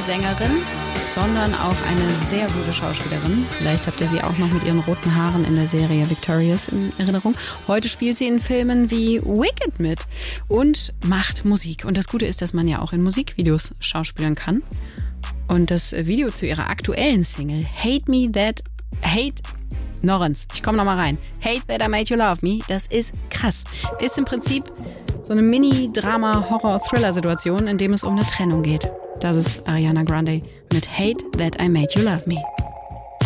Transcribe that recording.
Sängerin, sondern auch eine sehr gute Schauspielerin. Vielleicht habt ihr sie auch noch mit ihren roten Haaren in der Serie Victorious in Erinnerung. Heute spielt sie in Filmen wie Wicked mit und macht Musik. Und das Gute ist, dass man ja auch in Musikvideos schauspielern kann. Und das Video zu ihrer aktuellen Single Norrens, ich komme nochmal rein. Hate That I Made You Love Me, das ist krass. Ist im Prinzip so eine Mini-Drama-Horror-Thriller-Situation, in dem es um eine Trennung geht. Das ist Ariana Grande mit Hate That I Made You Love Me.